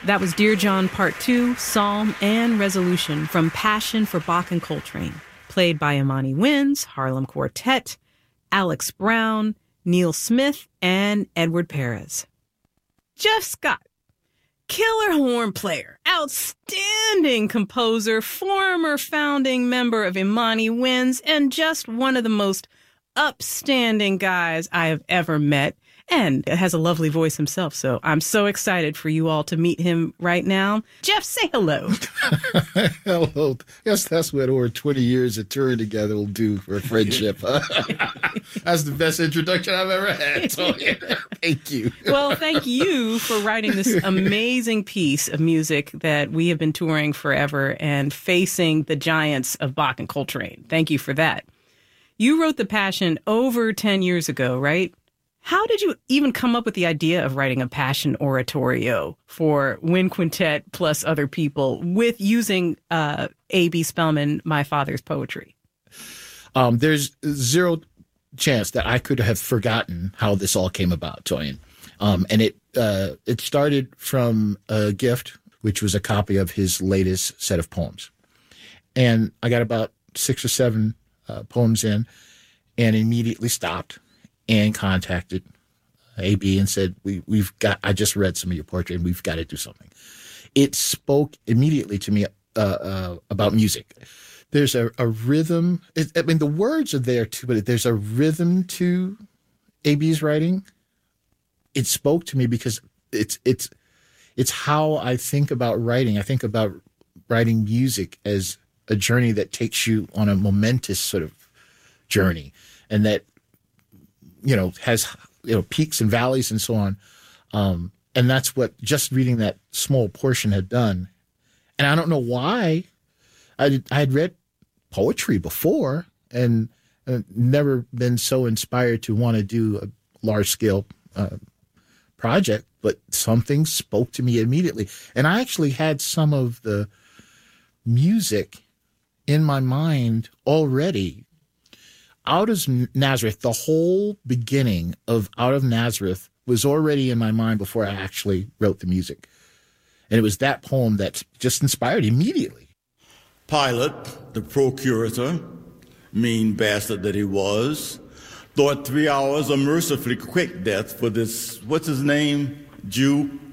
That was Dear John Part 2, Psalm and Resolution from Passion for Bach and Coltrane, played by Imani Winds, Harlem Quartet, Alex Brown, Neil Smith, and Edward Perez. Jeff Scott, killer horn player, outstanding composer, former founding member of Imani Winds, and just one of the most upstanding guys I have ever met. And has a lovely voice himself, so I'm so excited for you all to meet him right now. Jeff, say hello. Hello. Yes, that's what over 20 years of touring together will do for a friendship. That's the best introduction I've ever had. So, thank you. Well, thank you for writing this amazing piece of music that we have been touring forever and facing the giants of Bach and Coltrane. Thank you for that. You wrote The Passion over 10 years ago, right? How did you even come up with the idea of writing a passion oratorio for Wind Quintet plus other people with using A.B. Spellman, my father's poetry? There's zero chance that I could have forgotten how this all came about, Toyin. And it started from a gift, which was a copy of his latest set of poems. And I got about 6 or 7 poems in and immediately stopped and contacted AB and said, I just read some of your poetry and we've got to do something. It spoke immediately to me about music. There's a rhythm. The words are there too, but there's a rhythm to AB's writing. It spoke to me because it's how I think about writing. I think about writing music as a journey that takes you on a momentous sort of journey, and that has peaks and valleys and so on. And that's what just reading that small portion had done. And I don't know why. I had read poetry before and never been so inspired to want to do a large-scale project, but something spoke to me immediately. And I actually had some of the music in my mind already. Out of Nazareth, the whole beginning of Out of Nazareth was already in my mind before I actually wrote the music. And it was that poem that just inspired immediately. Pilate, the procurator, mean bastard that he was, thought 3 hours a mercifully quick death for this, what's his name, Jew,